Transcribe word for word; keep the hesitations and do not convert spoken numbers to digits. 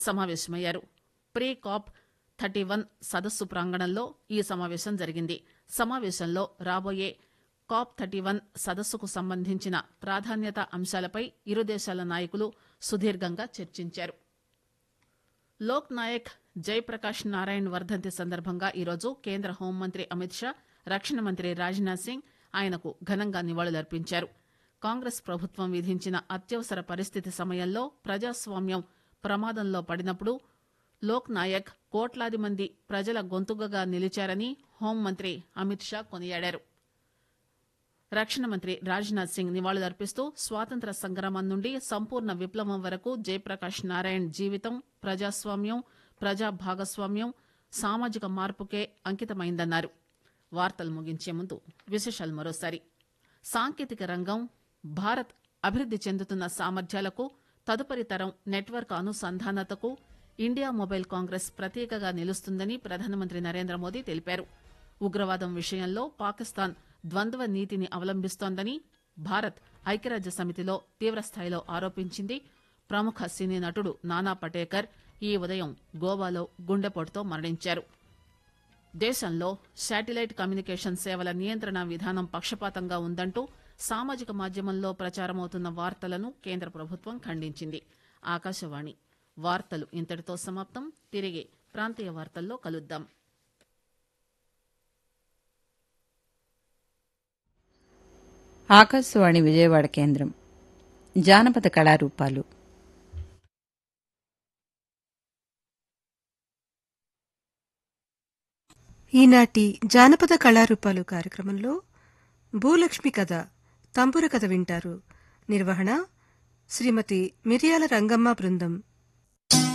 సమావేశమయ్యారు. Pre cap thirty one సదస్సు ప్రాంగణంలో ఈ సమావేశం జరిగింది. సమావేశంలో రాబోయే కాప్ థర్టీ వన్ సదస్సుకు సంబంధించిన ప్రాధాన్యత అంశాలపై ఇరు దేశాల నాయకులు సుదీర్ఘంగా చర్చించారు. లోక్ నాయక్ జయప్రకాష్ నారాయణ్ వర్దంతి సందర్భంగా ఈరోజు కేంద్ర హోంమంత్రి అమిత్ షా, రక్షణ మంత్రి రాజ్నాథ్ సింగ్ ఆయనకు ఘనంగా నివాళులర్పించారు. కాంగ్రెస్ ప్రభుత్వం విధించిన అత్యవసర పరిస్థితి సమయంలో ప్రజాస్వామ్యం ప్రమాదంలో పడినప్పుడు లోక్ నాయక్ కోట్లాది మంది ప్రజల గొంతుకగా నిలిచారని హోంమంత్రి అమిత్ షా కొనియాడారు. రక్షణ మంత్రి రాజ్నాథ్ సింగ్ నివాళులర్పిస్తూ స్వాతంత్ర సంగ్రామం నుండి సంపూర్ణ విప్లవం వరకు జయప్రకాష్ నారాయణ్ జీవితం ప్రజాస్వామ్యం, ప్రజా భాగస్వామ్యం, సామాజిక మార్పుకే అంకితమైందన్నారు. వార్తలు ముగించే ముందు విశేషాలు మరోసారి. సాంకేతిక రంగం భారత్ అభివృద్ది చెందుతున్న సామర్థ్యాలకు, తదుపరి తరం నెట్వర్క్ అనుసంధానతకు ఇండియా మొబైల్ కాంగ్రెస్ ప్రతీకగా నిలుస్తుందని ప్రధానమంత్రి నరేంద్ర మోదీ తెలిపారు. ఉగ్రవాదం విషయంలో పాకిస్తాన్ ద్వంద్వ నీతిని అవలంబిస్తోందని భారత్ ఐక్యరాజ్య సమితిలో తీవ్రస్థాయిలో ఆరోపించింది. ప్రముఖ సినీ నటుడు నానా పటేకర్ ఈ ఉదయం గోవాలో గుండెపోటుతో మరణించారు. దేశంలో శాటిలైట్ కమ్యూనికేషన్ సేవల నియంత్రణ విధానం పక్షపాతంగా ఉందంటూ సామాజిక మాధ్యమంలో ప్రచారమవుతున్న వార్తలను కేంద్ర ప్రభుత్వం ఖండించింది. ఆకాశవాణి వార్తలు ఇంతటితో సమాప్తం. తిరిగి ప్రాంతీయ వార్తల్లో కలుద్దాం. ఆకాశవాణి విజయవాడ కేంద్రం. జానపద కళారూపాలు. ఈనాటి జానపద కళారూపాలు కార్యక్రమంలో భూలక్ష్మి కథ, తంబుర కథ వింటారు. నిర్వహణ శ్రీమతి మిరియాల రంగమ్మ బృందం.